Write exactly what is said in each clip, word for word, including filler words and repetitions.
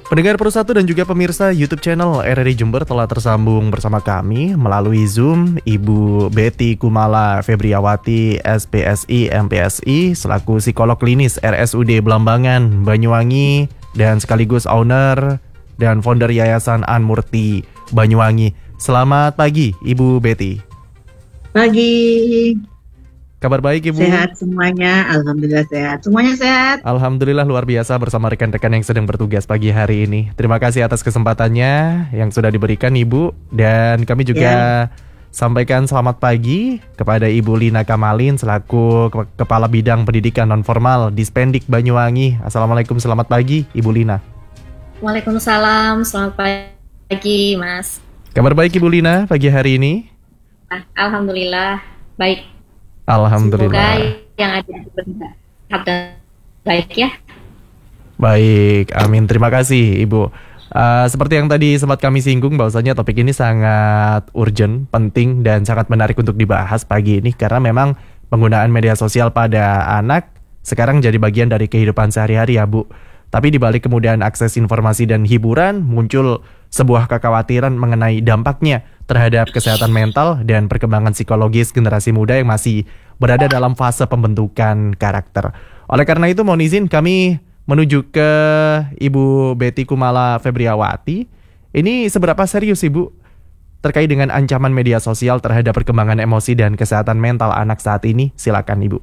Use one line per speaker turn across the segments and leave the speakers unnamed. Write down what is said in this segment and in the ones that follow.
Pendengar Persatu dan juga pemirsa YouTube channel R R I Jember telah tersambung bersama kami melalui Zoom Ibu Betty Kumala Febriawati S P S I M P S I selaku psikolog klinis R S U D Blambangan Banyuwangi dan sekaligus owner dan founder Yayasan Anmurti Banyuwangi. Selamat pagi Ibu Betty.
Pagi.
Kabar baik Ibu?
Sehat semuanya, Alhamdulillah sehat. Semuanya sehat?
Alhamdulillah luar biasa bersama rekan-rekan yang sedang bertugas pagi hari ini. Terima kasih atas kesempatannya yang sudah diberikan Ibu. Dan kami juga ya. sampaikan selamat pagi kepada Ibu Lina Kamalin selaku Ke- Kepala Bidang Pendidikan Nonformal Dispendik Banyuwangi. Assalamualaikum, selamat pagi Ibu Lina.
Waalaikumsalam, selamat pagi Mas.
Kabar baik Ibu Lina pagi hari ini?
Alhamdulillah baik.
Alhamdulillah.
Semoga yang ada di berkat baik ya.
Baik, amin. Terima kasih Ibu. Uh, seperti yang tadi sempat kami singgung bahwasanya topik ini sangat urgent, penting dan sangat menarik untuk dibahas pagi ini karena memang penggunaan media sosial pada anak sekarang jadi bagian dari kehidupan sehari-hari ya Bu. Tapi di balik kemudahan akses informasi dan hiburan muncul sebuah kekhawatiran mengenai dampaknya terhadap kesehatan mental dan perkembangan psikologis generasi muda yang masih berada dalam fase pembentukan karakter. Oleh karena itu mohon izin kami menuju ke Ibu Betty Kumala Febriawati. Ini seberapa serius Ibu terkait dengan ancaman media sosial terhadap perkembangan emosi dan kesehatan mental anak saat ini? Silakan Ibu.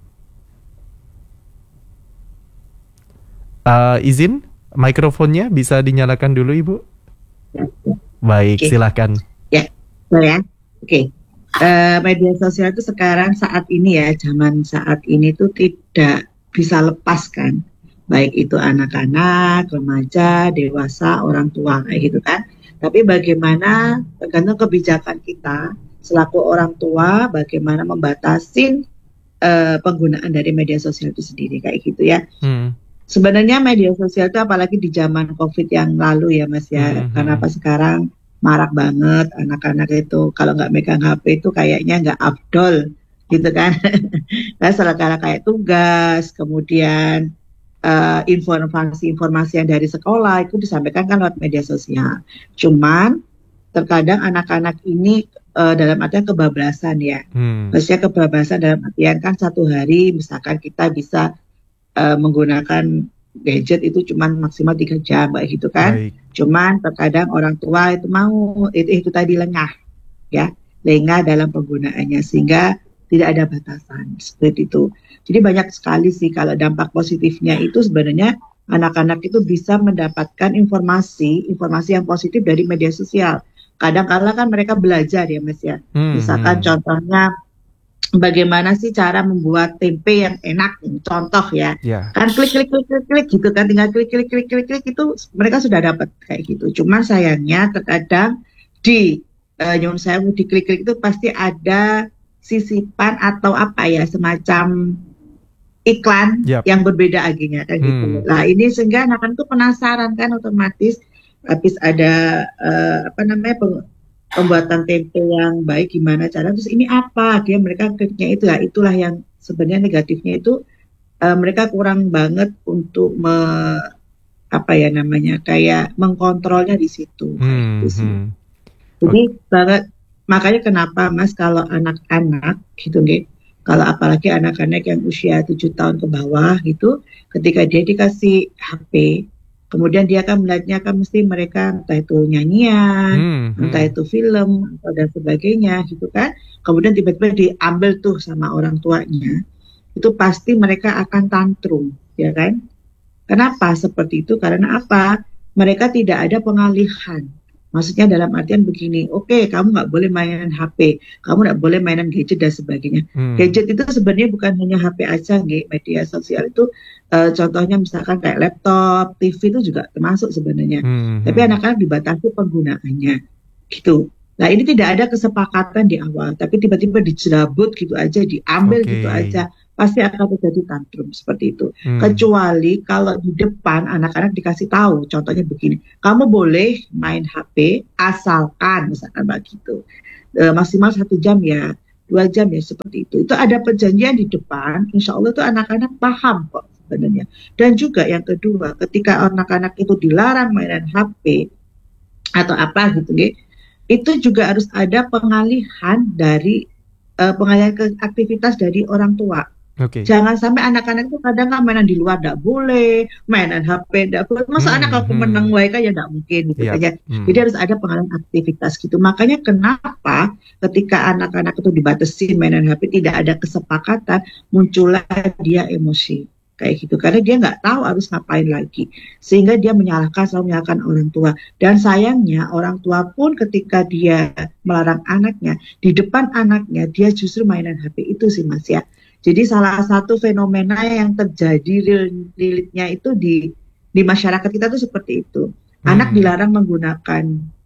Uh, izin mikrofonnya bisa dinyalakan dulu Ibu. Baik, okay. Silakan.
Ya, boleh ya. Oke. Okay. Uh, media sosial itu sekarang saat ini ya, zaman saat ini tuh tidak bisa lepas kan. Baik itu anak-anak, remaja, dewasa, orang tua kayak gitu kan. Tapi bagaimana tergantung kebijakan kita selaku orang tua, bagaimana membatasi uh, penggunaan dari media sosial itu sendiri kayak gitu ya. Hmm. Sebenarnya media sosial itu apalagi di zaman COVID yang lalu ya Mas ya, mm-hmm. karena apa sekarang marak banget anak-anak itu kalau nggak megang H P itu kayaknya nggak afdol gitu kan. Nah sekarang kayak tugas, kemudian uh, informasi-informasi yang dari sekolah itu disampaikan kan lewat media sosial. Cuman terkadang anak-anak ini uh, dalam artian kebablasan ya, hmm. maksudnya kebablasan dalam artian kan satu hari misalkan kita bisa Uh, menggunakan gadget itu cuma maksimal tiga jam kayak gitu kan. Baik. Cuman terkadang orang tua itu mau itu, itu tadi lengah ya, lengah dalam penggunaannya sehingga tidak ada batasan seperti itu. Jadi banyak sekali sih kalau dampak positifnya itu sebenarnya anak-anak itu bisa mendapatkan informasi informasi yang positif dari media sosial. Kadang-kadang kan mereka belajar ya Mas ya. Hmm, Misalkan hmm. contohnya bagaimana sih cara membuat tempe yang enak, contoh ya, yeah. kan klik klik klik klik klik gitu kan, tinggal klik klik klik klik klik itu mereka sudah dapat kayak gitu. Cuma sayangnya terkadang di uh, nyun sewu di klik klik itu pasti ada sisipan atau apa ya semacam iklan yep. yang berbeda akhirnya kan hmm. gitu. Nah ini sehingga anak-anak tuh penasaran kan otomatis habis ada uh, apa namanya peng- pembuatan tempe yang baik gimana cara terus ini apa dia mereka kliknya itu ya itulah yang sebenarnya negatifnya itu uh, mereka kurang banget untuk me, apa ya namanya kayak mengkontrolnya di situ hmm, gitu hmm. jadi okay. banget makanya kenapa Mas kalau anak-anak gitu nggih kalau apalagi anak-anak yang usia tujuh tahun ke bawah gitu ketika dia dikasih H P kemudian dia akan melihatnya kan mesti mereka entah itu nyanyian, hmm, entah hmm. itu film atau dan sebagainya gitu kan. Kemudian tiba-tiba diambil tuh sama orang tuanya. Itu pasti mereka akan tantrum, ya kan? Kenapa seperti itu? Karena apa? Mereka tidak ada pengalihan. Maksudnya dalam artian begini, oke okay, kamu nggak boleh mainan H P, kamu nggak boleh mainan gadget dan sebagainya. Hmm. Gadget itu sebenarnya bukan hanya H P aja, nggih. Media sosial itu uh, contohnya misalkan kayak laptop, T V itu juga termasuk sebenarnya. Hmm. Tapi anak-anak dibatasi penggunaannya, gitu. Nah ini tidak ada kesepakatan di awal, tapi tiba-tiba dijerabut gitu aja, diambil okay. gitu aja. Pasti akan terjadi tantrum seperti itu. Hmm. Kecuali kalau di depan anak-anak dikasih tahu, contohnya begini, kamu boleh main H P asalkan misalkan begitu, e, maksimal satu jam ya, dua jam ya seperti itu. Itu ada perjanjian di depan, insya Allah itu anak-anak paham kok sebenarnya. Dan juga yang kedua, ketika anak-anak itu dilarang mainan H P atau apa gitu, nggih, itu juga harus ada pengalihan dari uh, pengalihan ke aktivitas dari orang tua.
Oke.
Jangan sampai anak-anak itu kadang kan mainan di luar nggak boleh, mainan H P nggak boleh. Masa
Hmm,
anak aku
hmm.
menang wae kan ya nggak mungkin gitu
Iya.
aja.
Hmm.
Jadi harus ada pengalihan aktivitas gitu. Makanya kenapa ketika anak-anak itu dibatasi mainan H P tidak ada kesepakatan, muncullah dia emosi kayak gitu. Karena dia nggak tahu harus ngapain lagi. Sehingga dia menyalahkan, selalu menyalahkan orang tua. Dan sayangnya orang tua pun ketika dia melarang anaknya, di depan anaknya dia justru mainan H P itu sih Mas ya. Jadi salah satu fenomena yang terjadi real-realnya itu di di masyarakat kita tuh seperti itu. Anak
Hmm.
dilarang menggunakan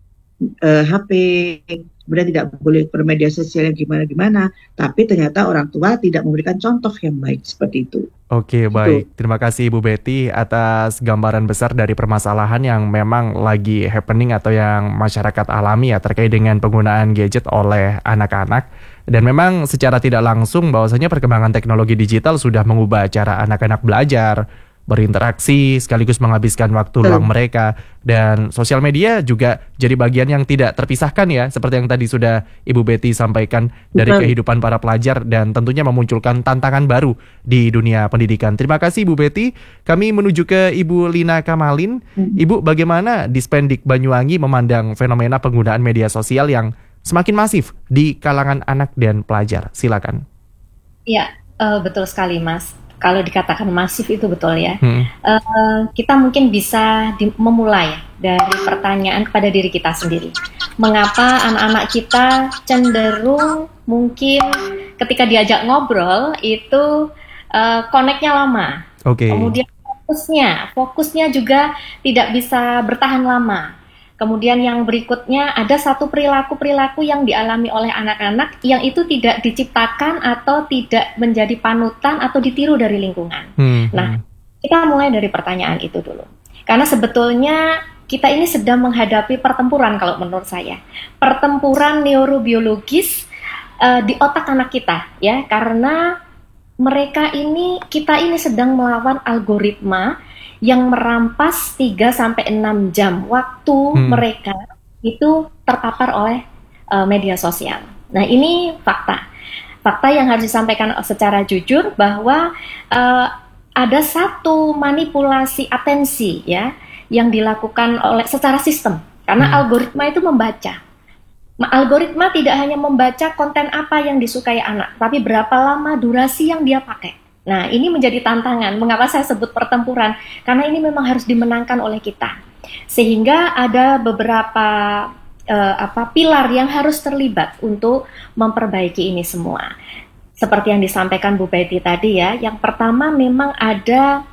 uh, H P, kemudian tidak boleh bermedia sosial yang gimana-gimana, tapi ternyata orang tua tidak memberikan contoh yang baik seperti itu.
Oke, baik. Terima kasih Ibu Betty atas gambaran besar dari permasalahan yang memang lagi happening atau yang masyarakat alami ya terkait dengan penggunaan gadget oleh anak-anak. Dan memang secara tidak langsung bahwasanya perkembangan teknologi digital sudah mengubah cara anak-anak belajar, berinteraksi, sekaligus menghabiskan waktu luang mereka. Dan sosial media juga jadi bagian yang tidak terpisahkan ya, seperti yang tadi sudah Ibu Betty sampaikan dari
Betul.
kehidupan para pelajar dan tentunya memunculkan tantangan baru di dunia pendidikan. Terima kasih Ibu Betty. Kami menuju ke Ibu Lina Kamalin. Ibu, bagaimana Dispendik Banyuwangi memandang fenomena penggunaan media sosial yang semakin masif di kalangan anak dan pelajar? Silakan.
Iya, uh, betul sekali Mas. Kalau dikatakan masif itu betul ya.
Hmm.
Uh, kita mungkin bisa di, memulai dari pertanyaan kepada diri kita sendiri. Mengapa anak-anak kita cenderung mungkin ketika diajak ngobrol itu uh, connect-nya lama.
Oke.
Kemudian fokusnya, fokusnya juga tidak bisa bertahan lama. Kemudian yang berikutnya ada satu perilaku-perilaku yang dialami oleh anak-anak yang itu tidak diciptakan atau tidak menjadi panutan atau ditiru dari lingkungan.
Hmm.
Nah, kita mulai dari pertanyaan itu dulu. Karena sebetulnya kita ini sedang menghadapi pertempuran kalau menurut saya. Pertempuran neurobiologis uh, di otak anak kita ya, karena mereka ini, kita ini sedang melawan algoritma yang merampas tiga sampai enam jam waktu hmm. mereka itu terpapar oleh uh, media sosial. Nah, ini fakta. Fakta yang harus disampaikan secara jujur bahwa uh, ada satu manipulasi atensi ya yang dilakukan oleh secara sistem. Karena hmm. algoritma itu membaca. Algoritma tidak hanya membaca konten apa yang disukai anak, tapi berapa lama durasi yang dia pakai. Nah, ini menjadi tantangan. Mengapa saya sebut pertempuran? Karena ini memang harus dimenangkan oleh kita. Sehingga ada beberapa uh, apa pilar yang harus terlibat untuk memperbaiki ini semua. Seperti yang disampaikan Bu Betty tadi ya. Yang pertama memang ada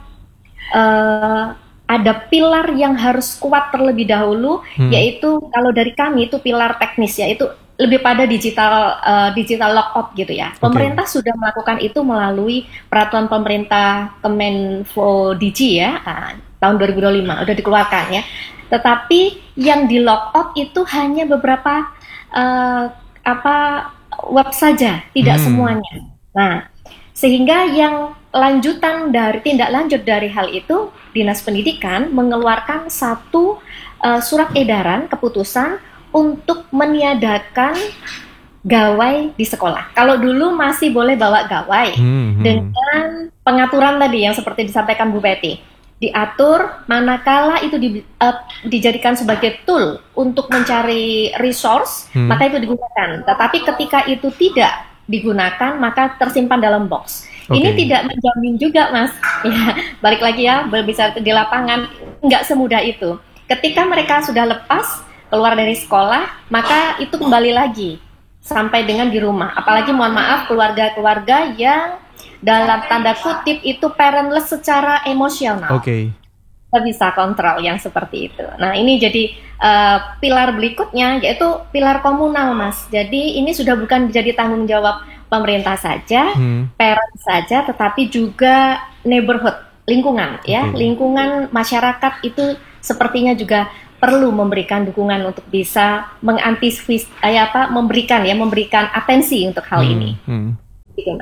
uh, ada pilar yang harus kuat terlebih dahulu, hmm. yaitu kalau dari kami itu pilar teknis, yaitu lebih pada digital uh, digital lockout gitu ya. Pemerintah okay. sudah melakukan itu melalui peraturan pemerintah Kemenfo D G ya, uh, tahun dua ribu dua puluh lima udah dikeluarkan ya. Tetapi yang di lockout itu hanya beberapa uh, apa web saja, tidak hmm. semuanya. Nah, sehingga yang lanjutan dari tindak lanjut dari hal itu, Dinas Pendidikan mengeluarkan satu uh, surat edaran keputusan untuk meniadakan gawai di sekolah. Kalau dulu masih boleh bawa gawai hmm, hmm. dengan pengaturan tadi yang seperti disampaikan Bu Betty. Diatur manakala itu di, uh, dijadikan sebagai tool untuk mencari resource, hmm. maka itu digunakan. Tetapi ketika itu tidak digunakan, maka tersimpan dalam box. Okay. Ini tidak menjamin juga, Mas. Ya, balik lagi ya, bisa di lapangan, nggak semudah itu. Ketika mereka sudah lepas keluar dari sekolah, maka itu kembali lagi sampai dengan di rumah. Apalagi mohon maaf keluarga-keluarga yang dalam tanda kutip itu parentless secara emosional.
Oke. Okay.
Kita bisa kontrol yang seperti itu. Nah, ini jadi uh, pilar berikutnya yaitu pilar komunal, Mas. Jadi ini sudah bukan menjadi tanggung jawab pemerintah saja, hmm. parent saja, tetapi juga neighborhood, lingkungan ya, okay. lingkungan masyarakat itu sepertinya juga perlu memberikan dukungan untuk bisa mengantisipasi, apa, memberikan ya, memberikan atensi untuk hal
hmm,
ini.
Hmm.
Gitu, Mas.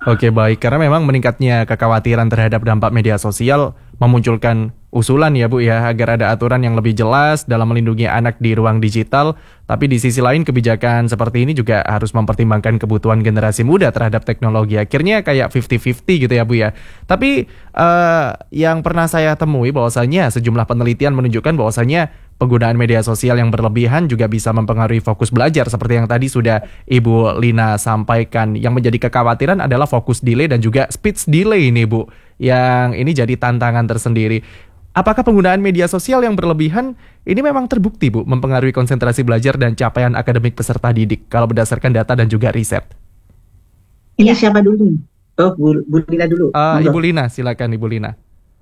Oke, baik. Karena memang meningkatnya kekhawatiran terhadap dampak media sosial memunculkan usulan ya Bu ya, agar ada aturan yang lebih jelas dalam melindungi anak di ruang digital. Tapi di sisi lain kebijakan seperti ini juga harus mempertimbangkan kebutuhan generasi muda terhadap teknologi. Akhirnya kayak fifty fifty gitu ya Bu ya. Tapi eh, yang pernah saya temui bahwasanya sejumlah penelitian menunjukkan bahwasanya penggunaan media sosial yang berlebihan juga bisa mempengaruhi fokus belajar. Seperti yang tadi sudah Ibu Lina sampaikan. Yang menjadi kekhawatiran adalah fokus delay dan juga speech delay ini Bu. Yang ini jadi tantangan tersendiri. Apakah penggunaan media sosial yang berlebihan ini memang terbukti Bu mempengaruhi konsentrasi belajar dan capaian akademik peserta didik kalau berdasarkan data dan juga riset?
Ini ya. Siapa dulu? Oh, Bu, Bu Lina dulu.
Uh, Ibu Lina, silakan Ibu Lina.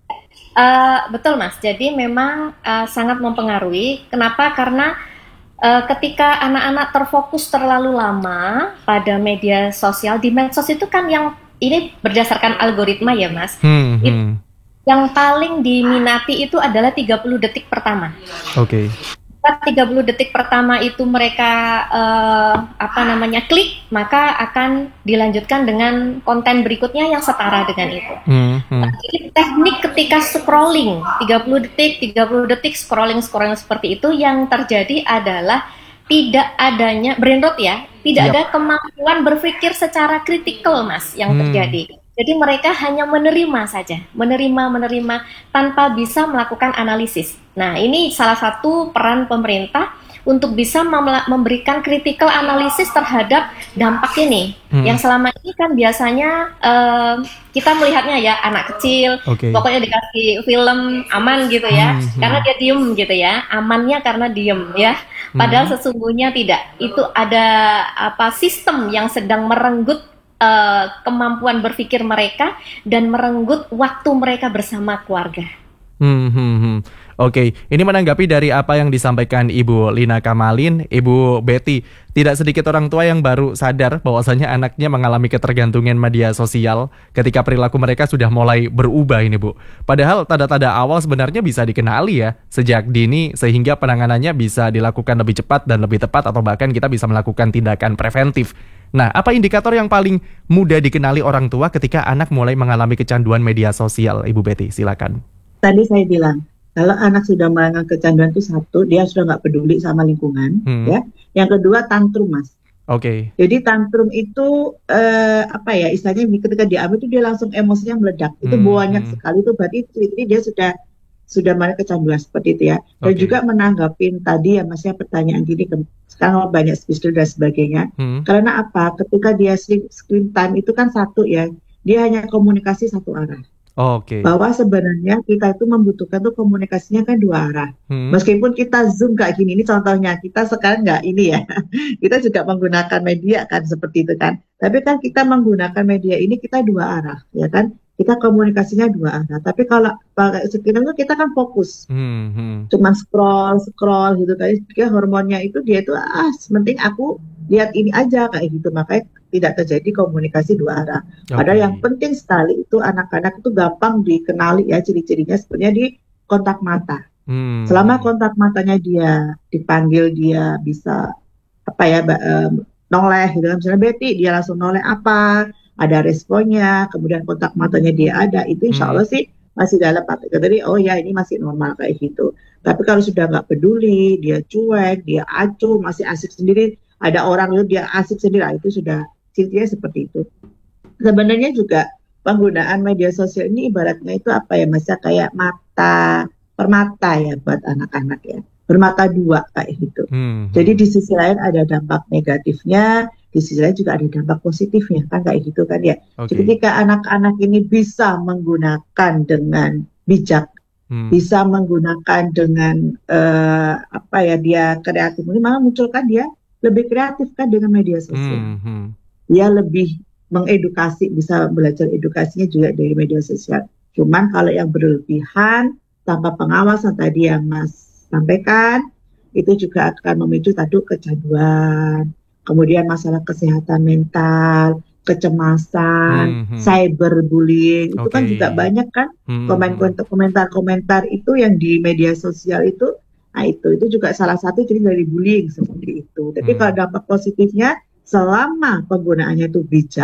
Uh, betul Mas, jadi memang uh, sangat mempengaruhi. Kenapa? Karena uh, ketika anak-anak terfokus terlalu lama pada media sosial, di medsos itu kan yang ini berdasarkan algoritma ya Mas,
hmm,
It,
hmm.
yang paling diminati itu adalah tiga puluh detik pertama.
Oke.
Okay. tiga puluh detik pertama itu mereka uh, apa namanya klik, maka akan dilanjutkan dengan konten berikutnya yang setara dengan itu.
Hmm, hmm.
Nah, jadi teknik ketika scrolling tiga puluh detik, tiga puluh detik scrolling scrolling seperti itu yang terjadi adalah tidak adanya brain rot ya, tidak yep. ada kemampuan berpikir secara kritikal Mas yang hmm. terjadi. Jadi mereka hanya menerima saja, menerima-menerima tanpa bisa melakukan analisis. Nah, ini salah satu peran pemerintah untuk bisa mem- memberikan critical analisis terhadap dampak ini. Hmm. Yang selama ini kan biasanya uh, kita melihatnya ya anak kecil, okay. pokoknya dikasih film aman gitu ya, hmm. karena dia diem gitu ya, amannya karena diem ya. Padahal hmm. sesungguhnya tidak. Itu ada apa sistem yang sedang merenggut Uh, kemampuan berpikir mereka dan merenggut waktu mereka bersama keluarga.
Hmm, hmm, hmm. Oke, okay. Ini menanggapi dari apa yang disampaikan Ibu Lina Kamalin, Ibu Betty. Tidak sedikit orang tua yang baru sadar bahwasanya anaknya mengalami ketergantungan media sosial ketika perilaku mereka sudah mulai berubah ini Bu. Padahal tanda-tanda awal sebenarnya bisa dikenali ya sejak dini sehingga penanganannya bisa dilakukan lebih cepat dan lebih tepat atau bahkan kita bisa melakukan tindakan preventif. Nah, apa indikator yang paling mudah dikenali orang tua ketika anak mulai mengalami kecanduan media sosial, Ibu Betty? Silakan.
Tadi saya bilang, kalau anak sudah mengalami kecanduan itu satu, dia sudah nggak peduli sama lingkungan, hmm. ya. Yang kedua tantrum, Mas.
Oke. Okay.
Jadi tantrum itu eh, apa ya? Istilahnya ketika diambil itu dia langsung emosinya meledak. Itu
hmm.
banyak hmm. sekali itu berarti ini dia sudah sudah mulai kecanduan seperti itu ya. Dan okay. juga menanggapin tadi ya Mas ya pertanyaan gini sekarang banyak speech dan sebagainya. Hmm. Karena apa? Ketika dia screen time itu kan satu ya, dia hanya komunikasi satu arah.
Oh, Oke. Okay.
Bahwa sebenarnya kita itu membutuhkan tuh komunikasinya kan dua arah. Hmm. Meskipun kita Zoom kayak gini, ini contohnya kita sekarang nggak ini ya, kita juga menggunakan media kan seperti itu kan. Tapi kan kita menggunakan media ini kita dua arah, ya kan? Kita komunikasinya dua arah. Tapi kalau pakai screen itu kita kan fokus, hmm, hmm. cuman scroll scroll gitu kan. Dia hormonnya itu dia itu ah, penting aku lihat ini aja kayak gitu, makanya tidak terjadi komunikasi dua arah. Okay. Padahal yang penting sekali itu anak-anak itu gampang dikenali ya ciri-cirinya sebenarnya di kontak mata. Hmm. Selama kontak matanya dia dipanggil dia bisa apa ya um, noleh gitu kan, misalnya Betty dia langsung noleh apa, ada responnya, kemudian kontak matanya dia ada, itu insya Allah hmm. sih masih dalam kategori oh ya ini masih normal kayak gitu. Tapi kalau sudah nggak peduli, dia cuek, dia acuh, masih asik sendiri, ada orang itu dia asik sendiri, nah, itu sudah cirinya seperti itu. Sebenarnya juga penggunaan media sosial ini ibaratnya itu apa ya Mas, kayak mata permata ya buat anak-anak ya, bermata dua kayak gitu. Hmm. Jadi di sisi lain ada dampak negatifnya, di sisi lain juga ada dampak positifnya kan kayak gitu kan ya. Okay. Jadi ketika anak-anak ini bisa menggunakan dengan bijak, hmm. bisa menggunakan dengan uh, apa ya dia kreatif, ini malah munculkan dia lebih kreatif kan dengan media sosial. Hmm. Hmm. Dia lebih mengedukasi, bisa belajar edukasinya juga dari media sosial. Cuman kalau yang berlebihan tanpa pengawasan tadi yang Mas sampaikan, itu juga akan memicu tadi kecanduan, kemudian masalah kesehatan mental, kecemasan, mm-hmm. cyberbullying, okay. itu kan juga banyak kan mm-hmm. komentar-komentar itu yang di media sosial itu, nah itu itu juga salah satu jadi dari bullying seperti itu. Tapi mm-hmm. kalau dampak positifnya selama penggunaannya itu bijak,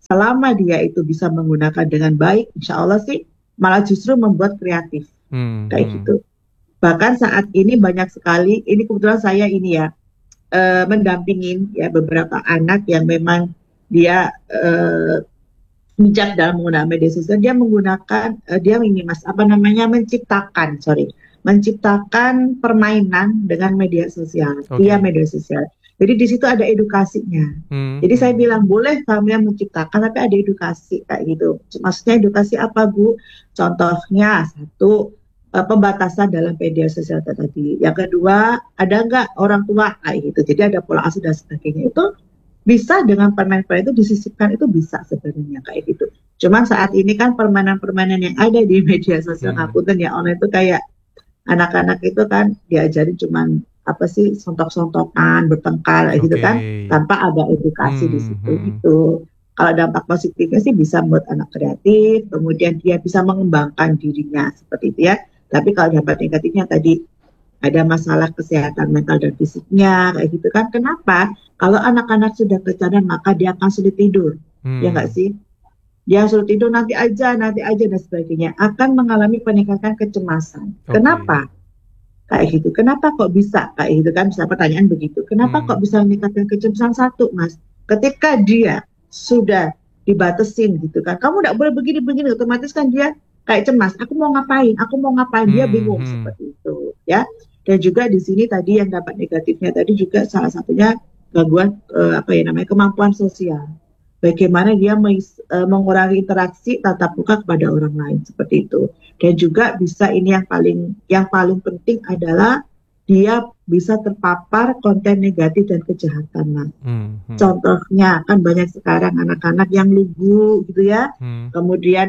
selama dia itu bisa menggunakan dengan baik, insya Allah sih malah justru membuat kreatif
Hmm,
kayak
hmm.
gitu. Bahkan saat ini banyak sekali, ini kebetulan saya ini ya eh, mendampingin ya beberapa anak yang memang dia eh, bijak dalam menggunakan media sosial. Dia menggunakan eh, dia ini mas apa namanya menciptakan sorry menciptakan permainan dengan media sosial via
Oke.
media sosial. Jadi di situ ada edukasinya.
Hmm,
Jadi saya
hmm.
bilang boleh kamu yang menciptakan tapi ada edukasi kayak gitu. Maksudnya edukasi apa Bu? Contohnya satu eh, pembatasan dalam media sosial tadi. Yang kedua ada nggak orang tua kayak gitu. Jadi ada pola asuh dan sebagainya itu bisa dengan permainan-permainan itu disisipkan itu bisa sebenarnya kayak gitu. Cuman saat ini kan permainan-permainan yang ada di media sosial
Hmm.
ngapunten ya online itu kayak anak-anak itu kan diajarin cuman apa sih sontok-sontokan, bertengkar kayak gitu kan
Oke.
tanpa ada edukasi di
Hmm,
situ
hmm.
gitu. Kalau dampak positifnya sih bisa membuat anak kreatif, kemudian dia bisa mengembangkan dirinya seperti itu ya. Tapi kalau dampak negatifnya tadi ada masalah kesehatan mental dan fisiknya kayak gitu kan. Kenapa? Kalau anak-anak sudah kecanduan maka dia akan sulit tidur. Ya nggak
Hmm.
sih? Dia sulit tidur nanti aja, nanti aja dan sebagainya. Akan mengalami peningkatan kecemasan.
Oke.
Kenapa? Kayak gitu. Kenapa kok bisa? Kayak gitu kan bisa pertanyaan begitu. Kenapa
Hmm.
kok bisa meningkatkan kecemasan? Satu, Mas. Ketika dia sudah dibatasin gitu kan. Kamu nggak boleh begini-begini. Otomatis kan dia kayak cemas. Aku mau ngapain? Aku mau ngapain? Dia
Hmm,
bingung
hmm.
seperti itu. Ya. Dan juga di sini tadi yang dapat negatifnya tadi juga salah satunya gangguan eh, apa ya namanya kemampuan sosial. Bagaimana dia mengis- eh, mengurangi interaksi tatap muka kepada orang lain seperti itu. Dan juga bisa ini yang paling yang paling penting adalah dia bisa terpapar konten negatif dan kejahatan, Mas.
Hmm, hmm.
Contohnya kan banyak sekarang anak-anak yang lugu gitu ya.
Hmm.
Kemudian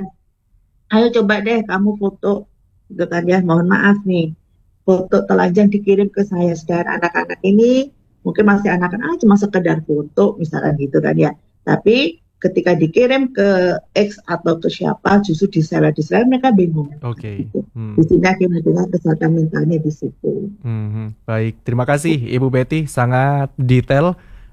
ayo coba deh kamu foto gitu kan ya. Mohon maaf nih. Foto telanjang dikirim ke saya. Sedangkan anak-anak ini mungkin masih anak-anak ah, cuma sekedar foto misalkan gitu kan ya. Tapi ketika dikirim ke X atau ke siapa justru di-share di-share mereka bingung.
Oke.
Gitu.
Hmm.
Di sini akhirnya kesehatan mentalnya di situ.
Hmm, hmm. Baik, terima kasih Ibu Betty, sangat detail.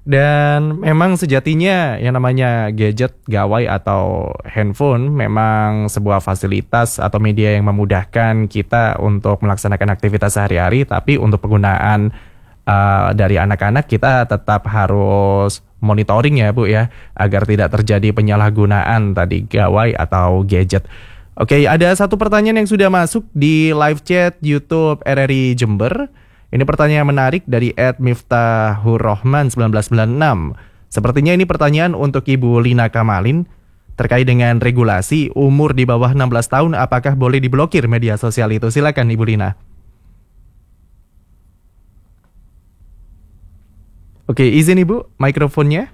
Dan memang sejatinya yang namanya gadget, gawai atau handphone memang sebuah fasilitas atau media yang memudahkan kita untuk melaksanakan aktivitas sehari-hari. Tapi untuk penggunaan uh, dari anak-anak kita tetap harus monitoring ya Bu ya, agar tidak terjadi penyalahgunaan tadi gawai atau gadget. Oke, ada satu pertanyaan yang sudah masuk di live chat YouTube R R I Jember. Ini pertanyaan menarik dari et miftahur rahman seribu sembilan ratus sembilan puluh enam. Sepertinya ini pertanyaan untuk Ibu Lina Kamalin terkait dengan regulasi umur di bawah enam belas tahun, apakah boleh diblokir media sosial itu? Silakan Ibu Lina. Oke, izin Ibu, mikrofonnya.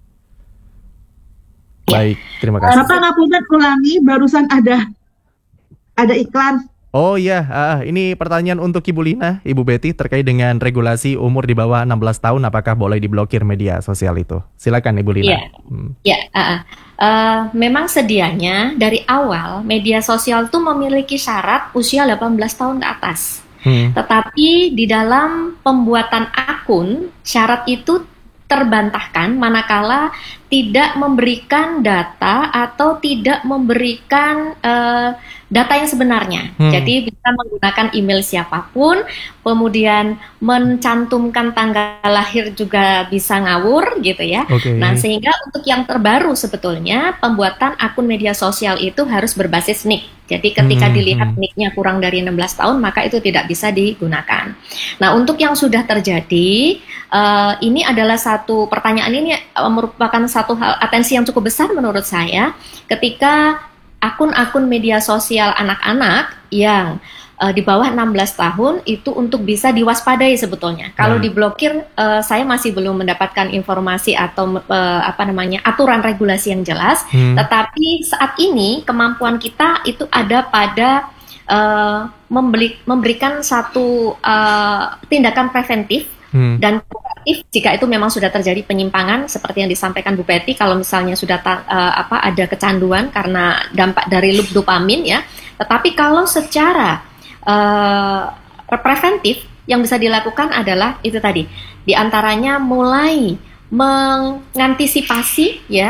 Baik, terima kasih.
Kenapa nggak punya ulangi barusan ada ada iklan?
Oh iya, ah, ini pertanyaan untuk Ibu Lina, Ibu Betty terkait dengan regulasi umur di bawah enam belas tahun, apakah boleh diblokir media sosial itu? Silakan Ibu Lina.
Iya.
Hmm.
Ya, uh, uh. Uh, memang sedianya dari awal media sosial itu memiliki syarat usia delapan belas tahun ke atas.
Hmm.
Tetapi di dalam pembuatan akun, syarat itu terbantahkan manakala tidak memberikan data atau tidak memberikan uh, data yang sebenarnya.
Hmm.
Jadi bisa menggunakan email siapapun, kemudian mencantumkan tanggal lahir juga bisa ngawur gitu ya.
Oke.
Nah, sehingga untuk yang terbaru sebetulnya pembuatan akun media sosial itu harus berbasis nick. Jadi ketika
Hmm,
dilihat
hmm.
nicknya kurang dari enam belas tahun, maka itu tidak bisa digunakan. Nah, untuk yang sudah terjadi, uh, ini adalah satu pertanyaan ini uh, merupakan satu hal atensi yang cukup besar menurut saya ketika akun-akun media sosial anak-anak yang uh, di bawah enam belas tahun itu untuk bisa diwaspadai sebetulnya. Kalau
Baik.
diblokir, uh, saya masih belum mendapatkan informasi atau uh, apa namanya aturan regulasi yang jelas.
Hmm.
Tetapi saat ini kemampuan kita itu ada pada uh, membeli, memberikan satu uh, tindakan preventif
Hmm.
dan kuratif jika itu memang sudah terjadi penyimpangan seperti yang disampaikan Bu Betty, kalau misalnya sudah ta- uh, apa ada kecanduan karena dampak dari loop dopamin ya. Tetapi kalau secara uh, preventif yang bisa dilakukan adalah itu tadi, diantaranya mulai mengantisipasi ya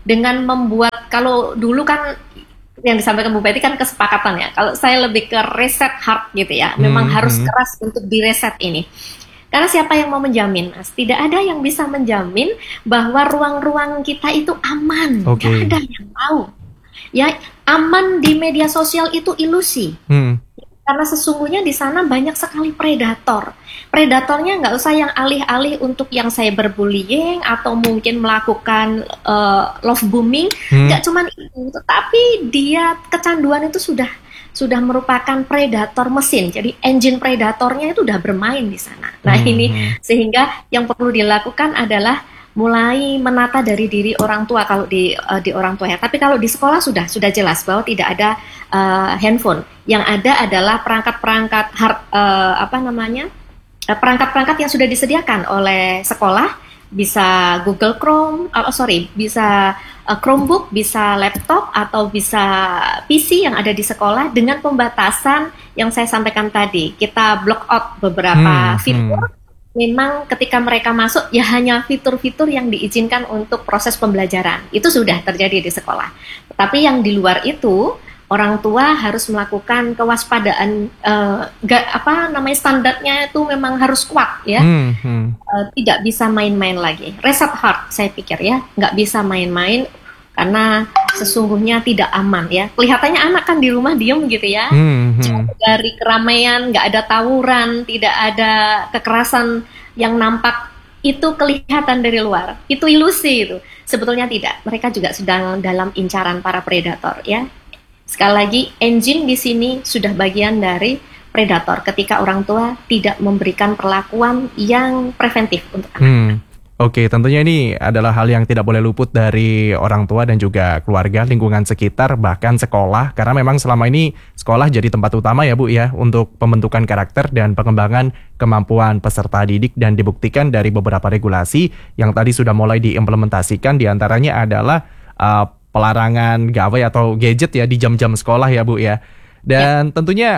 dengan membuat, kalau dulu kan yang disampaikan Bu Betty kan kesepakatan ya. Kalau saya lebih ke reset hard gitu ya. Memang
Hmm,
harus
hmm.
keras untuk direset ini. Karena siapa yang mau menjamin, Mas? Tidak ada yang bisa menjamin bahwa ruang-ruang kita itu aman.
Oke.
Nggak ada yang tahu. Ya, aman di media sosial itu ilusi.
Hmm.
Karena sesungguhnya di sana banyak sekali predator. Predatornya nggak usah yang alih-alih untuk yang cyberbullying atau mungkin melakukan uh, love bombing,
Hmm.
nggak cuman itu, tetapi dia kecanduan itu sudah sudah merupakan predator mesin. Jadi engine predatornya itu udah bermain di sana. Nah
Hmm.
ini sehingga yang perlu dilakukan adalah mulai menata dari diri orang tua kalau di uh, di orang tua ya. Tapi kalau di sekolah sudah sudah jelas bahwa tidak ada uh, handphone. Yang ada adalah perangkat-perangkat hard uh, apa namanya? uh, perangkat-perangkat yang sudah disediakan oleh sekolah, bisa Google Chrome, oh sorry, bisa uh, Chromebook, bisa laptop atau bisa P C yang ada di sekolah dengan pembatasan yang saya sampaikan tadi. Kita block out beberapa
Hmm,
fitur.
hmm.
Memang ketika mereka masuk ya hanya fitur-fitur yang diizinkan untuk proses pembelajaran. Itu sudah terjadi di sekolah. Tapi yang di luar itu orang tua harus melakukan kewaspadaan, eh, ga, apa namanya standarnya itu memang harus kuat ya.
Hmm, hmm.
Eh, tidak bisa main-main lagi. Reset heart saya pikir ya, nggak bisa main-main karena sesungguhnya tidak aman ya. Kelihatannya anak kan di rumah diem gitu ya.
Hmm, hmm.
Jauh dari keramaian, nggak ada tawuran, tidak ada kekerasan yang nampak, itu kelihatan dari luar. Itu ilusi itu. Sebetulnya tidak. Mereka juga sedang dalam incaran para predator ya. Sekali lagi, engine di sini sudah bagian dari predator ketika orang tua tidak memberikan perlakuan yang preventif untuk anak.
Hmm. Oke, tentunya ini adalah hal yang tidak boleh luput dari orang tua dan juga keluarga, lingkungan sekitar, bahkan sekolah. Karena memang selama ini sekolah jadi tempat utama ya Bu ya, untuk pembentukan karakter dan pengembangan kemampuan peserta didik, dan dibuktikan dari beberapa regulasi yang tadi sudah mulai diimplementasikan. Diantaranya adalah uh, pelarangan gawai atau gadget ya di jam-jam sekolah ya Bu ya. Dan ya. tentunya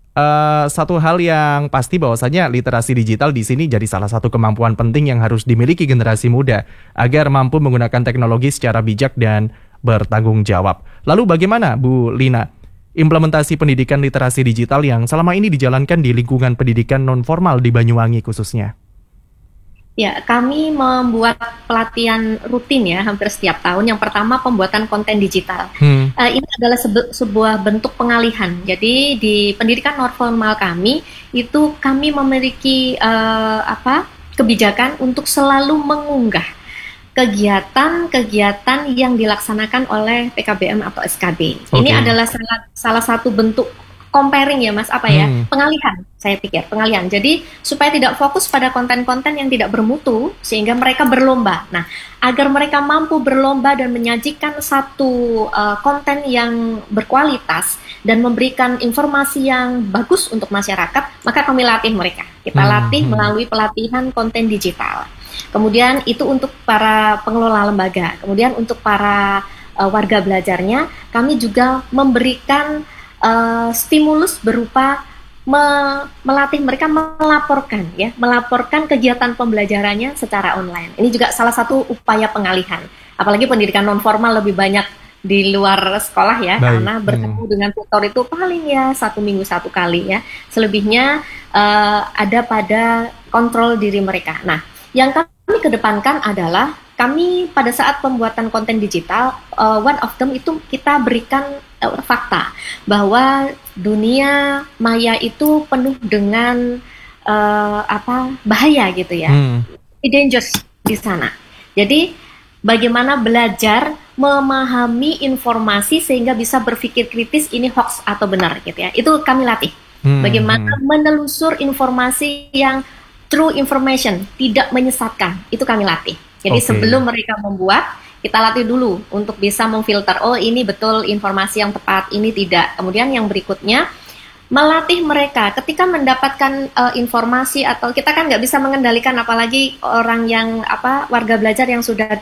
Uh, satu hal yang pasti bahwasanya literasi digital di sini jadi salah satu kemampuan penting yang harus dimiliki generasi muda agar mampu menggunakan teknologi secara bijak dan bertanggung jawab. Lalu bagaimana Bu Lina implementasi pendidikan literasi digital yang selama ini dijalankan di lingkungan pendidikan non-formal di Banyuwangi khususnya?
Ya, kami membuat pelatihan rutin ya hampir setiap tahun. Yang pertama pembuatan konten digital. Hmm. Uh, ini adalah sebe- sebuah bentuk pengalihan. Jadi di pendidikan non formal kami itu kami memiliki uh, apa kebijakan untuk selalu mengunggah kegiatan-kegiatan yang dilaksanakan oleh P K B M atau S K B. Okay. Ini adalah salah, salah satu bentuk comparing ya Mas, apa ya, hmm. pengalihan, saya pikir, pengalihan. Jadi supaya tidak fokus pada konten-konten yang tidak bermutu, sehingga mereka berlomba. Nah, agar mereka mampu berlomba dan menyajikan satu uh, konten yang berkualitas dan memberikan informasi yang bagus untuk masyarakat, maka kami latih mereka. Kita hmm. latih melalui pelatihan konten digital. Kemudian itu untuk para pengelola lembaga. Kemudian untuk para uh, warga belajarnya, kami juga memberikan Uh, stimulus berupa me- melatih mereka melaporkan ya, melaporkan kegiatan pembelajarannya secara online. Ini juga salah satu upaya pengalihan. Apalagi pendidikan non formal lebih banyak di luar sekolah ya. Baik. Karena bertemu hmm. dengan tutor itu paling ya satu minggu satu kali ya. Selebihnya uh, ada pada kontrol diri mereka. Nah, yang kami kedepankan adalah kami pada saat pembuatan konten digital, uh, one of them itu kita berikan uh, fakta bahwa dunia maya itu penuh dengan uh, apa bahaya gitu ya, hmm. dangerous di sana. Jadi bagaimana belajar memahami informasi sehingga bisa berpikir kritis ini hoax atau benar gitu ya. Itu kami latih. Hmm. Bagaimana menelusur informasi yang true information, tidak menyesatkan. Itu kami latih. Jadi okay. sebelum mereka membuat, kita latih dulu untuk bisa memfilter, oh ini betul informasi yang tepat, ini tidak. Kemudian yang berikutnya, melatih mereka ketika mendapatkan uh, informasi, atau kita kan nggak bisa mengendalikan, apalagi orang yang apa warga belajar yang sudah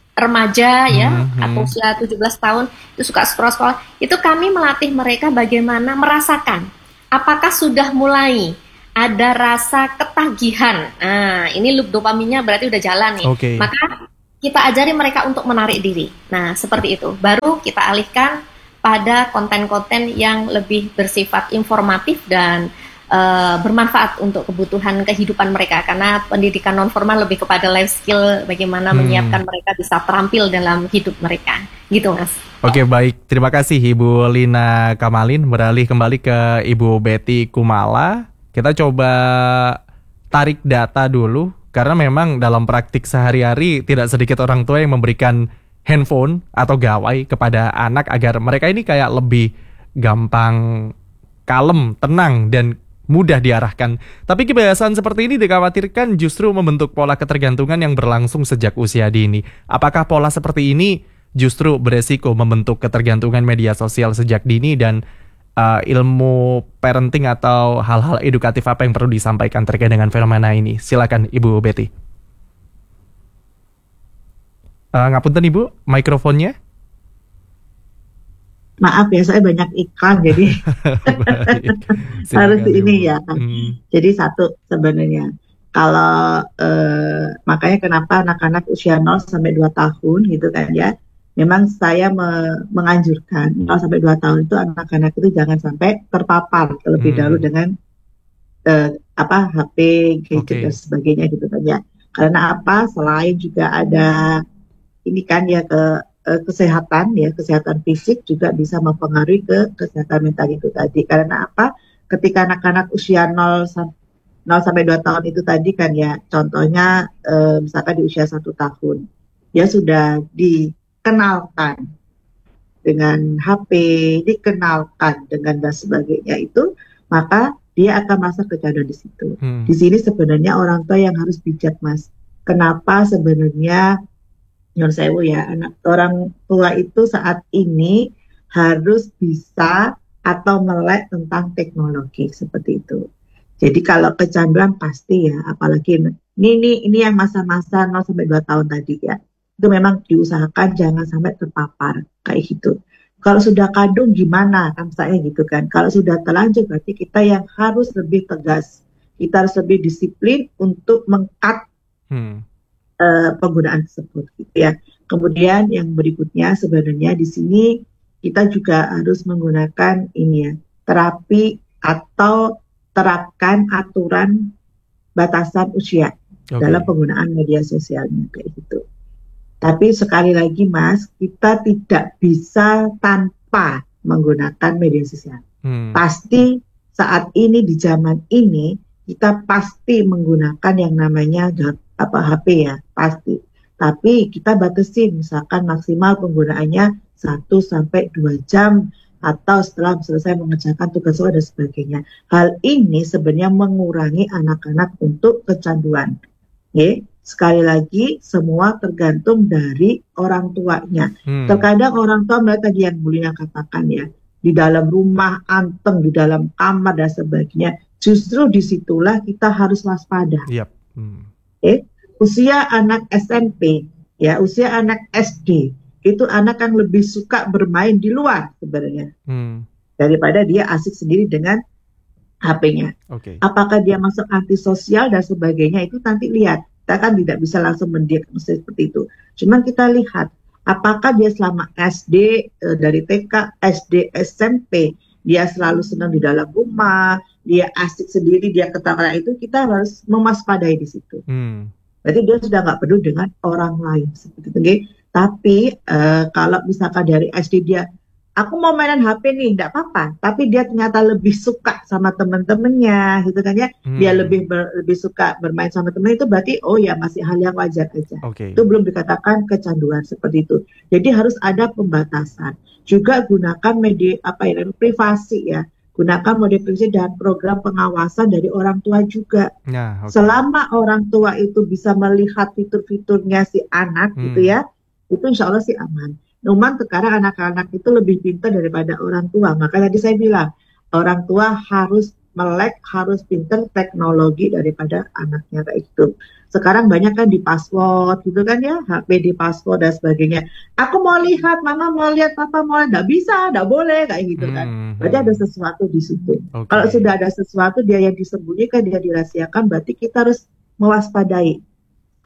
remaja ya, hmm, hmm. atau usia tujuh belas tahun, itu suka scroll-scroll, itu kami melatih mereka bagaimana merasakan, apakah sudah mulai ada rasa ketagihan. Nah, ini loop dopaminnya berarti udah jalan nih. Okay. Maka kita ajari mereka untuk menarik diri. Nah, seperti itu. Baru kita alihkan pada konten-konten yang lebih bersifat informatif dan uh, bermanfaat untuk kebutuhan kehidupan mereka. Karena pendidikan non formal lebih kepada life skill, bagaimana
Hmm.
menyiapkan mereka bisa terampil dalam hidup mereka. Gitu, Mas.
Oke, baik. Terima kasih Ibu Lina Kamalin. Beralih kembali ke Ibu Betty Kumala. Kita coba tarik data dulu. Karena memang dalam praktik sehari-hari tidak sedikit orang tua yang memberikan handphone atau gawai kepada anak agar mereka ini kayak lebih gampang kalem, tenang, dan mudah diarahkan. Tapi kebiasaan seperti ini dikhawatirkan justru membentuk pola ketergantungan yang berlangsung sejak usia dini. Apakah pola seperti ini justru beresiko membentuk ketergantungan media sosial sejak dini, dan uh, ilmu parenting atau hal-hal edukatif apa yang perlu disampaikan terkait dengan fenomena ini? Silakan Ibu Betty. Uh, ngapunten Ibu, mikrofonnya.
Maaf ya, saya banyak iklan jadi
Baik.
harus
Silakan,
ini
Ibu.
ya kan.
Hmm.
Jadi satu sebenarnya, kalau eh, makanya kenapa anak-anak usia nol sampai dua tahun gitu kan ya, memang saya me- menganjurkan nol sampai dua tahun itu anak-anak itu jangan sampai terpapar terlebih
Hmm.
dahulu dengan eh, apa H P, gadget
Oke.
dan sebagainya gitu kan ya. Karena apa? Selain juga ada ini kan ya ke eh, kesehatan ya, kesehatan fisik juga bisa mempengaruhi ke kesehatan mental itu tadi. Karena apa? Ketika anak-anak usia nol sam- nol sampai dua tahun itu tadi kan ya, contohnya eh, misalkan di usia satu tahun, dia sudah dikenalkan dengan H P, dikenalkan dengan dan sebagainya itu, maka dia akan merasa kecanduan di situ.
Hmm.
Di sini sebenarnya orang tua yang harus bijak, Mas. Kenapa sebenarnya menurut saya ya, anak orang tua itu saat ini harus bisa atau melek tentang teknologi seperti itu. Jadi kalau kecanduan pasti ya, apalagi ini ini, ini yang masa-masa nol sampai dua tahun tadi ya, itu memang diusahakan jangan sampai terpapar kayak gitu. Kalau sudah kadung gimana kan saya gitu kan. Kalau sudah terlanjur berarti kita yang harus lebih tegas. Kita harus lebih disiplin untuk meng-cut
Hmm.
uh, penggunaan tersebut gitu ya. Kemudian yang berikutnya sebenarnya di sini kita juga harus menggunakan ini ya, terapi atau terapkan aturan batasan usia
Oke.
dalam penggunaan media sosialnya kayak gitu. Tapi sekali lagi Mas, kita tidak bisa tanpa menggunakan media sosial.
Hmm.
Pasti saat ini di zaman ini kita pasti menggunakan yang namanya apa H P ya, pasti. Tapi kita batasi misalkan maksimal penggunaannya satu sampai dua jam atau setelah selesai mengerjakan tugas sekolah dan sebagainya. Hal ini sebenarnya mengurangi anak-anak untuk kecanduan. Oke, sekali lagi semua tergantung dari orang tuanya.
Hmm.
Terkadang orang tua melihat tadi yang Bulina katakan ya, di dalam rumah anteng, di dalam kamar dan sebagainya. Justru disitulah kita harus waspada.
Yap. Hmm.
Oke, usia anak S M P, ya usia anak S D, itu anak yang lebih suka bermain di luar sebenarnya
Hmm.
daripada dia asik sendiri dengan H P-nya.
Oke.
Apakah dia masuk antisosial dan sebagainya itu nanti lihat. Kita kan tidak bisa langsung mendiagnosis seperti itu. Cuman kita lihat apakah dia selama S D eh, dari T K, S D, S M P dia selalu senang di dalam rumah, dia asik sendiri, dia ketawa, itu kita harus mewaspadai di situ.
Hmm.
Berarti dia sudah nggak peduli dengan orang lain seperti itu. Okay? Tapi eh, kalau misalkan dari S D dia, aku mau mainan H P nih, nggak apa-apa. Tapi dia ternyata lebih suka sama teman-temannya, gitu kan ya.
Hmm.
Dia lebih ber, lebih suka bermain sama teman itu berarti oh ya masih hal yang wajar aja.
Oke.
Itu belum dikatakan kecanduan seperti itu. Jadi harus ada pembatasan. Juga gunakan media apa ya, privasi ya. Gunakan mode privasi dan program pengawasan dari orang tua juga.
Nah, oke.
Selama orang tua itu bisa melihat fitur-fiturnya si anak
Hmm.
gitu ya, itu insya Allah sih aman. Cuman sekarang anak-anak itu lebih pintar daripada orang tua. Maka tadi saya bilang, orang tua harus melek, harus pintar teknologi daripada anaknya kayak gitu. Sekarang banyak kan di password gitu kan ya, H P di password dan sebagainya. Aku mau lihat, mama mau lihat, papa mau lihat, nggak bisa, nggak boleh kayak gitu kan.
Hmm.
Berarti ada sesuatu di situ.
Oke.
Kalau sudah ada sesuatu dia yang disembunyikan, dia dirahasiakan, berarti kita harus mewaspadai.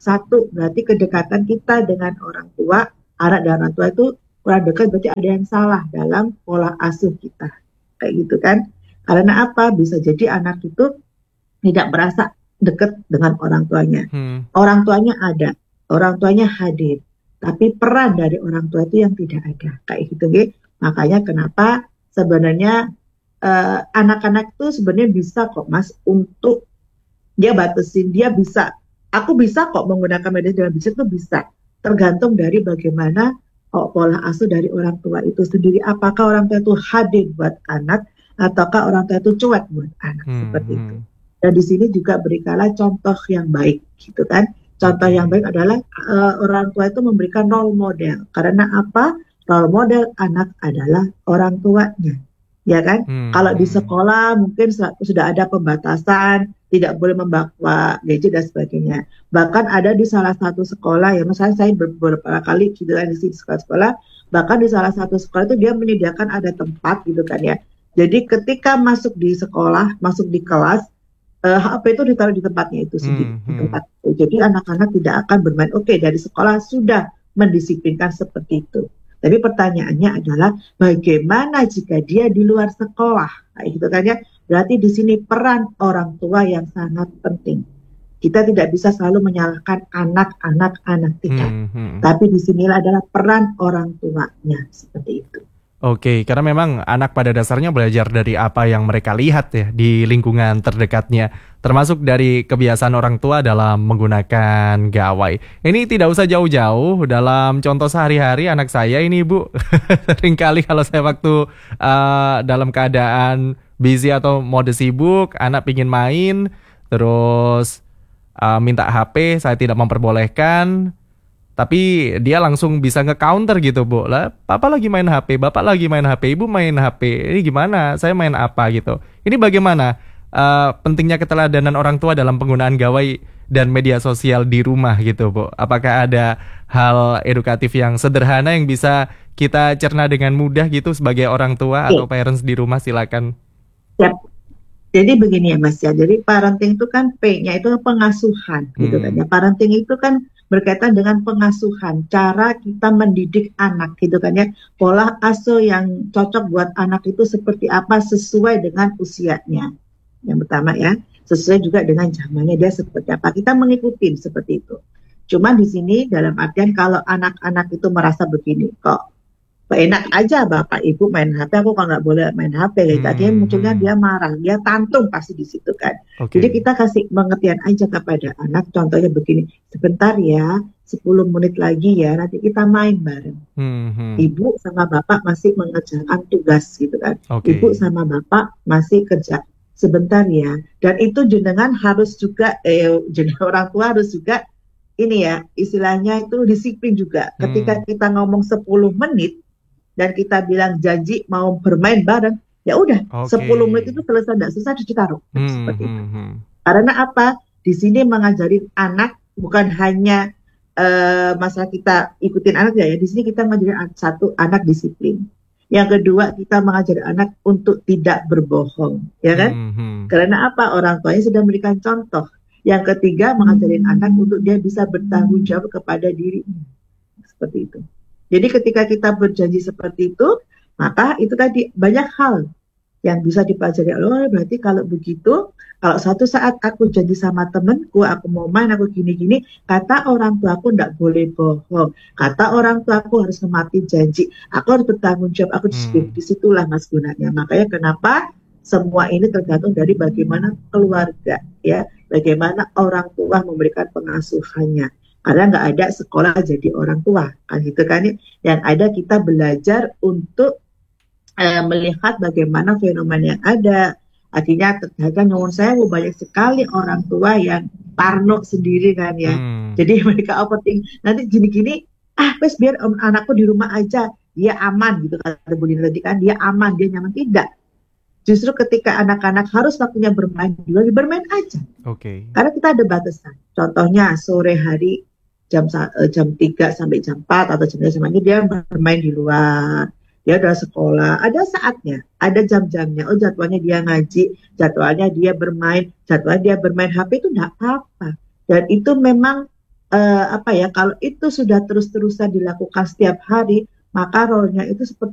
Satu, berarti kedekatan kita dengan orang tua, anak dan orang tua itu kurang dekat, berarti ada yang salah dalam pola asuh kita. Kayak gitu kan. Karena apa? Bisa jadi anak itu tidak merasa dekat dengan orang tuanya.
Hmm.
Orang tuanya ada, orang tuanya hadir. Tapi peran dari orang tua itu yang tidak ada. Kayak gitu. Gitu. Makanya kenapa sebenarnya uh, anak-anak itu sebenarnya bisa kok Mas untuk dia batasin, dia bisa. Aku bisa kok menggunakan media dengan bisnis itu bisa. Tergantung dari bagaimana oh, pola asuh dari orang tua itu sendiri. Apakah orang tua itu hadir buat anak ataukah orang tua itu cuek buat anak
Hmm.
seperti itu. Dan di sini juga berikanlah contoh yang baik gitu kan. Contoh
Oke.
yang baik adalah uh, orang tua itu memberikan role model. Karena apa? Role model anak adalah orang tuanya. Ya kan?
Hmm.
Kalau di
Hmm.
sekolah mungkin sa- sudah ada pembatasan, tidak boleh membawa gadget dan sebagainya. Bahkan ada di salah satu sekolah ya, misalnya saya ber- beberapa kali gitu kan di sini sekolah-sekolah, bahkan di salah satu sekolah itu dia menyediakan ada tempat gitu kan ya. Jadi ketika masuk di sekolah, masuk di kelas, eh, H P itu ditaruh di tempatnya itu sendiri,
Hmm.
di
Hmm.
tempat itu. Jadi anak-anak tidak akan bermain. Oke, dari sekolah sudah mendisiplinkan seperti itu. Tapi pertanyaannya adalah bagaimana jika dia di luar sekolah? Kayak gitu kan ya. Berarti di sini peran orang tua yang sangat penting. Kita tidak bisa selalu menyalahkan anak-anak anak tidak.
Hmm. Hmm.
Tapi di sinilah adalah peran orang tuanya seperti itu.
Oke, karena memang anak pada dasarnya belajar dari apa yang mereka lihat ya di lingkungan terdekatnya, termasuk dari kebiasaan orang tua dalam menggunakan gawai. Ini tidak usah jauh-jauh, dalam contoh sehari-hari anak saya ini Ibu, seringkali kalau saya waktu uh, dalam keadaan busy atau mode sibuk, anak pingin main, terus uh, minta H P, saya tidak memperbolehkan. Tapi dia langsung bisa nge-counter gitu, Bu. Lah, Papa lagi main H P, Bapak lagi main H P, Ibu main H P. Ini gimana? Saya main apa gitu. Ini bagaimana uh, pentingnya keteladanan orang tua dalam penggunaan gawai dan media sosial di rumah gitu, Bu. Apakah ada hal edukatif yang sederhana yang bisa kita cerna dengan mudah gitu sebagai orang tua
Oke.
atau parents di rumah? Silakan.
Siap. Jadi begini ya Mas ya. Jadi parenting itu kan P-nya itu pengasuhan gitu kan
Hmm.
ya. Parenting itu kan berkaitan dengan pengasuhan, cara kita mendidik anak gitu kan ya. Pola asuh yang cocok buat anak itu seperti apa sesuai dengan usianya. Yang pertama ya, sesuai juga dengan zamannya dia seperti apa. Kita mengikuti seperti itu. Cuma di sini dalam artian kalau anak-anak itu merasa begini, kok enak aja Bapak Ibu main H P, aku kok nggak boleh main H P. Gitu. Akhirnya
Hmm.
munculnya
Hmm.
dia marah, dia tantrum pasti di situ kan.
Oke.
Jadi kita kasih pengertian aja kepada anak, contohnya begini, sebentar ya, sepuluh menit lagi ya, nanti kita main bareng.
Hmm. Hmm.
Ibu sama Bapak masih mengerjakan tugas gitu kan.
Oke.
Ibu sama Bapak masih kerja. Sebentar ya. Dan itu jenengan harus juga, eh, jenengan orang tua harus juga, ini ya, istilahnya itu disiplin juga. Ketika
Hmm.
kita ngomong sepuluh menit, dan kita bilang janji mau bermain bareng, ya udah
Oke.
sepuluh menit itu selesai, tidak selesai harus ditaruh.
Hmm.
Seperti itu.
Hmm. Hmm.
Karena apa? Di sini mengajarin anak bukan hanya eh, masalah kita ikutin anak ya, di sini kita mengajarin satu anak disiplin. Yang kedua kita mengajarin anak untuk tidak berbohong, ya kan?
Hmm. Hmm.
Karena apa? Orang tuanya sudah memberikan contoh. Yang ketiga mengajarin anak untuk dia bisa bertanggung jawab kepada dirinya. Seperti itu. Jadi ketika kita berjanji seperti itu, maka itu tadi banyak hal yang bisa dipelajari. Oh, berarti kalau begitu, kalau suatu saat aku janji sama temenku, aku mau main, aku gini-gini, kata orang tua aku enggak boleh bohong. Kata orang tua aku harus memati janji. Aku harus bertanggung jawab, aku disiplin.
Hmm.
Disitulah mas gunanya. Makanya kenapa semua ini tergantung dari bagaimana keluarga, ya, bagaimana orang tua memberikan pengasuhannya. Karena nggak ada sekolah jadi orang tua, kan gitu kan ya. Yang ada kita belajar untuk eh, melihat bagaimana fenomena yang ada. Artinya ternyata nyuwun saya banyak sekali orang tua yang parno sendiri kan ya.
Hmm.
Jadi mereka overthink. Nanti gini-gini, ah wes biar om, anakku di rumah aja, dia aman gitu kata Bu Dina tadi kan, dia aman, dia nyaman. Tidak. Justru ketika anak-anak harus waktunya bermain di luar, bermain aja.
Oke.
Karena kita ada batasan. Contohnya sore hari jam jam tiga sampai jam empat atau jam tiga sampai dia bermain di luar. Dia udah sekolah, ada saatnya, ada jam-jamnya. Oh jadwalnya dia ngaji, jadwalnya dia bermain, jadwalnya dia bermain H P itu enggak apa-apa. Dan itu memang eh, apa ya, kalau itu sudah terus-terusan dilakukan setiap hari, maka role-nya itu seperti